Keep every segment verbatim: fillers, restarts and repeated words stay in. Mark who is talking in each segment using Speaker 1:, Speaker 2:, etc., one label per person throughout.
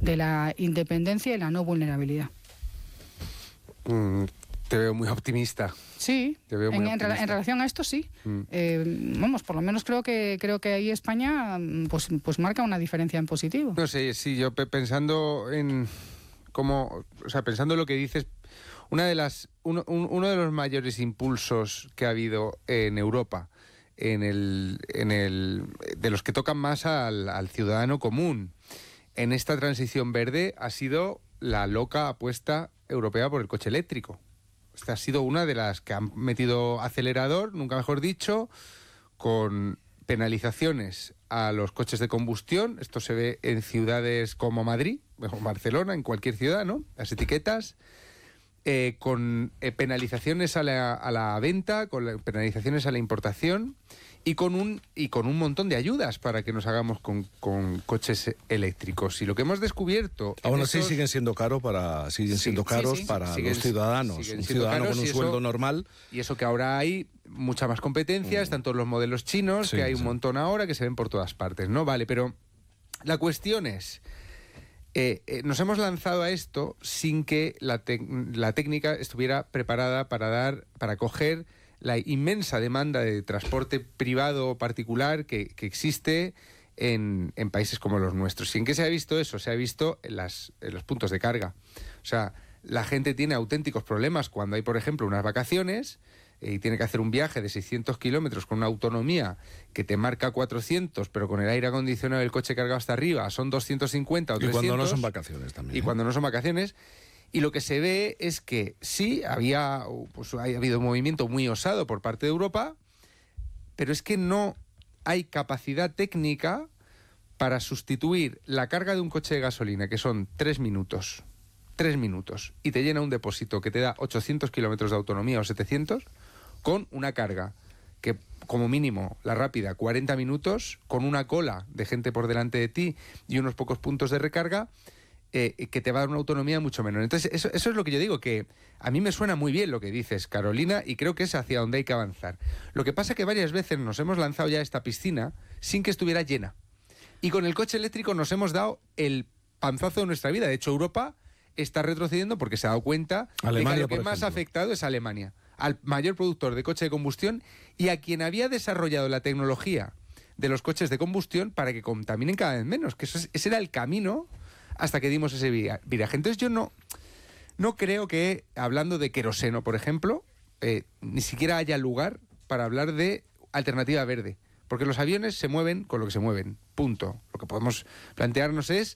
Speaker 1: de la independencia y la no vulnerabilidad.
Speaker 2: Mm, te veo muy optimista.
Speaker 1: Sí,
Speaker 2: te veo muy
Speaker 1: en, en,
Speaker 2: optimista.
Speaker 1: en relación a esto sí.
Speaker 2: Mm.
Speaker 1: Eh, vamos, por lo menos creo que creo que ahí España pues, pues marca una diferencia en positivo.
Speaker 2: No sé, sí, yo pe- pensando en cómo, o sea, pensando en lo que dices, una de las, uno, un, uno de los mayores impulsos que ha habido en Europa, en el, en el, de los que tocan más al, al ciudadano común, en esta transición verde ha sido la loca apuesta europea por el coche eléctrico. Esta ha sido una de las que han metido acelerador, nunca mejor dicho, con penalizaciones a los coches de combustión. Esto se ve en ciudades como Madrid, o Barcelona, en cualquier ciudad, ¿no? Las etiquetas, eh, con eh, penalizaciones a la, a la venta, con la, penalizaciones a la importación y con un y con un montón de ayudas para que nos hagamos con, con coches eléctricos. Y lo que hemos descubierto...
Speaker 3: Aún así
Speaker 2: estos...
Speaker 3: siguen siendo caros para siguen
Speaker 2: Sí,
Speaker 3: siendo caros
Speaker 2: sí, sí.
Speaker 3: para
Speaker 2: Siguen-
Speaker 3: los ciudadanos.
Speaker 2: siguen
Speaker 3: Un
Speaker 2: siendo
Speaker 3: ciudadano
Speaker 2: caros
Speaker 3: con un
Speaker 2: y eso-
Speaker 3: sueldo normal.
Speaker 2: Y eso que ahora hay mucha más competencia,
Speaker 3: Mm.
Speaker 2: están todos los modelos chinos,
Speaker 3: Sí,
Speaker 2: que hay un
Speaker 3: sí.
Speaker 2: montón ahora, que se ven por todas partes, ¿no? Vale, pero la cuestión es, eh, eh, nos hemos lanzado a esto sin que la, tec- la técnica estuviera preparada para dar, para coger la inmensa demanda de transporte privado o particular que, que existe en, en países como los nuestros. ¿Y en qué se ha visto eso? Se ha visto en, las, en los puntos de carga. O sea, la gente tiene auténticos problemas cuando hay, por ejemplo, unas vacaciones eh, y tiene que hacer un viaje de seiscientos kilómetros con una autonomía que te marca cuatrocientos, pero con el aire acondicionado del coche cargado hasta arriba son doscientos cincuenta o
Speaker 3: Y
Speaker 2: trescientos.
Speaker 3: cuando no son vacaciones también.
Speaker 2: Y
Speaker 3: ¿eh?
Speaker 2: cuando no son vacaciones. Y lo que se ve es que sí, había, pues, ha habido un movimiento muy osado por parte de Europa, pero es que no hay capacidad técnica para sustituir la carga de un coche de gasolina, que son tres minutos, tres minutos, y te llena un depósito que te da ochocientos kilómetros de autonomía o setecientos, con una carga que, como mínimo, la rápida, cuarenta minutos, con una cola de gente por delante de ti y unos pocos puntos de recarga, Eh, que te va a dar una autonomía mucho menor. Entonces, eso, eso es lo que yo digo, que a mí me suena muy bien lo que dices, Carolina, y creo que es hacia donde hay que avanzar. Lo que pasa es que varias veces nos hemos lanzado ya a esta piscina sin que estuviera llena. Y con el coche eléctrico nos hemos dado el panzazo de nuestra vida. De hecho, Europa está retrocediendo porque se ha dado cuenta
Speaker 3: Alemania,
Speaker 2: de que lo que
Speaker 3: por
Speaker 2: más
Speaker 3: ejemplo.
Speaker 2: ha afectado es a Alemania, al mayor productor de coche de combustión y a quien había desarrollado la tecnología de los coches de combustión para que contaminen cada vez menos, que eso es, ese era el camino hasta que dimos ese vira- viraje. Entonces yo no, no creo que, hablando de queroseno, por ejemplo, eh, ni siquiera haya lugar para hablar de alternativa verde. Porque los aviones se mueven con lo que se mueven, punto. Lo que podemos plantearnos es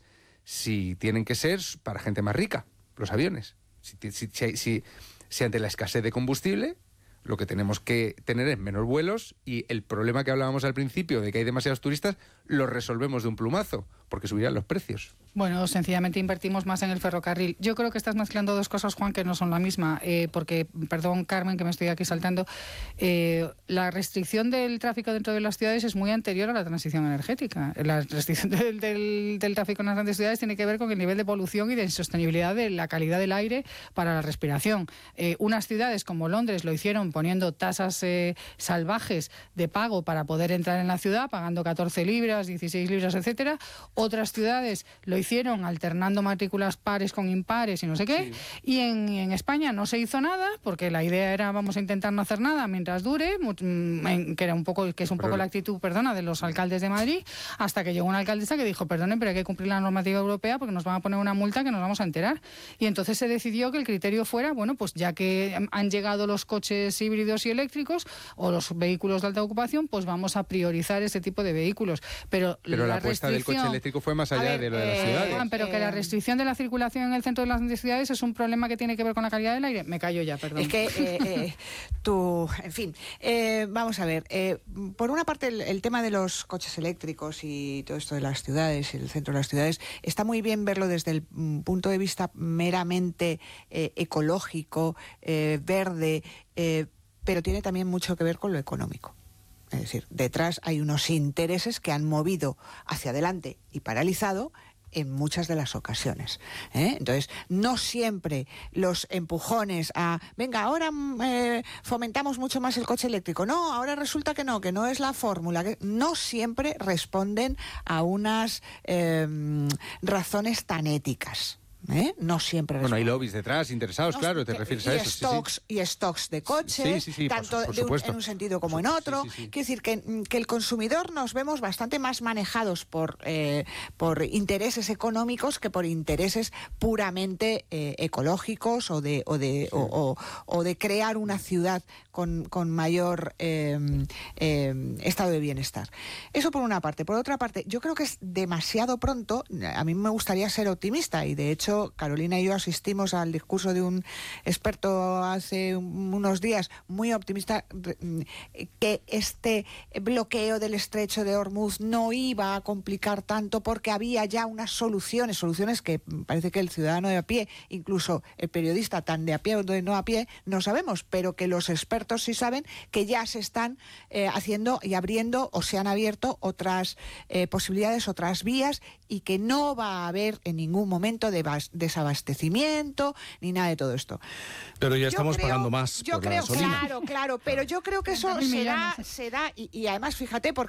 Speaker 2: si tienen que ser para gente más rica, los aviones. Si, si, si, si, si ante la escasez de combustible, lo que tenemos que tener es menos vuelos y el problema que hablábamos al principio de que hay demasiados turistas, lo resolvemos de un plumazo, porque subirán los precios.
Speaker 1: Bueno, sencillamente invertimos más en el ferrocarril. Yo creo que estás mezclando dos cosas, Juan, que no son la misma, eh, porque, perdón, Carmen, que me estoy aquí saltando, eh, la restricción del tráfico dentro de las ciudades es muy anterior a la transición energética. La restricción del, del, del tráfico en las grandes ciudades tiene que ver con el nivel de polución y de insostenibilidad de la calidad del aire para la respiración. Eh, unas ciudades como Londres lo hicieron poniendo tasas eh, salvajes de pago para poder entrar en la ciudad, pagando catorce libras, dieciséis libras, etcétera. Otras ciudades lo hicieron alternando matrículas pares con impares y no sé qué, sí. y en, en España no se hizo nada porque la idea era vamos a intentar no hacer nada mientras dure, que era un poco que es un poco la actitud, perdona, de los alcaldes de Madrid, hasta que llegó una alcaldesa que dijo, perdonen, pero hay que cumplir la normativa europea porque nos van a poner una multa que nos vamos a enterar. Y entonces se decidió que el criterio fuera, bueno, pues ya que han llegado los coches híbridos y eléctricos o los vehículos de alta ocupación, pues vamos a priorizar ese tipo de vehículos. Pero,
Speaker 2: pero la, la apuesta del coche eléctrico fue más allá ver, de lo de la ciudad.
Speaker 1: Juan, pero que la restricción de la circulación en el centro de las grandes ciudades es un problema que tiene que ver con la calidad del aire. Me callo ya, perdón.
Speaker 4: Es que eh, eh, tú, en fin, eh, vamos a ver. Eh, por una parte, el, el tema de los coches eléctricos y todo esto de las ciudades, el centro de las ciudades, está muy bien verlo desde el punto de vista meramente eh, ecológico, eh, verde, eh, pero tiene también mucho que ver con lo económico. Es decir, detrás hay unos intereses que han movido hacia adelante y paralizado en muchas de las ocasiones, ¿eh? Entonces, no siempre los empujones a, venga, ahora eh, fomentamos mucho más el coche eléctrico. No, ahora resulta que no, que no es la fórmula. Que no siempre responden a unas eh, razones tan éticas. ¿Eh? No siempre.
Speaker 2: Bueno, hay lobbies detrás, interesados,
Speaker 4: no,
Speaker 2: claro, te refieres a eso.
Speaker 4: Stocks,
Speaker 2: sí, sí.
Speaker 4: Y stocks de coches,
Speaker 2: sí, sí, sí,
Speaker 4: tanto
Speaker 2: por, por
Speaker 4: de un,
Speaker 2: supuesto.
Speaker 4: en un sentido como en otro.
Speaker 2: Sí, sí, sí.
Speaker 4: Quiero decir que, que el consumidor nos vemos bastante más manejados por, eh, por intereses económicos que por intereses puramente eh, ecológicos o de, o, de, sí. o, o, o de crear una ciudad con, con mayor eh, eh, estado de bienestar. Eso por una parte. Por otra parte, yo creo que es demasiado pronto. A mí me gustaría ser optimista y de hecho Carolina y yo asistimos al discurso de un experto hace unos días muy optimista que este bloqueo del estrecho de Hormuz no iba a complicar tanto porque había ya unas soluciones, soluciones que parece que el ciudadano de a pie, incluso el periodista tan de a pie o de no a pie, no sabemos, pero que los expertos sí saben que ya se están eh, haciendo y abriendo o se han abierto otras eh, posibilidades, otras vías y que no va a haber en ningún momento de desabastecimiento ni nada de todo esto.
Speaker 3: Pero ya
Speaker 4: yo
Speaker 3: estamos
Speaker 4: creo,
Speaker 3: pagando más
Speaker 4: yo
Speaker 3: por
Speaker 4: creo,
Speaker 3: la gasolina.
Speaker 4: Claro, claro, pero yo creo que eso será, será y, y además fíjate porque